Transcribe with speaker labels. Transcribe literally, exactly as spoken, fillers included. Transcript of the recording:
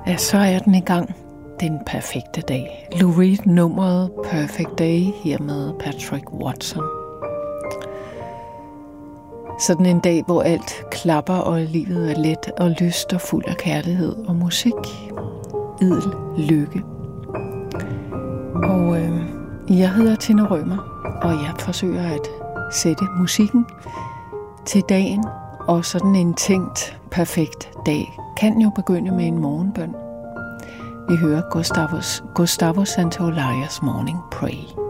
Speaker 1: Ja, så er den i gang. Den perfekte dag. Lou Reed nummeret Perfect Day her med Patrick Watson. Sådan en dag, hvor alt klapper, og livet er let og lyst og fuld af kærlighed og musik. Idel lykke. Og øh, jeg hedder Tina Rømer, og jeg forsøger at sætte musikken til dagen. Og sådan en tænkt perfekt dag kan jo begynde med en morgenbøn. Vi hører Gustavo, Gustavo Santaolallas Morning Pray.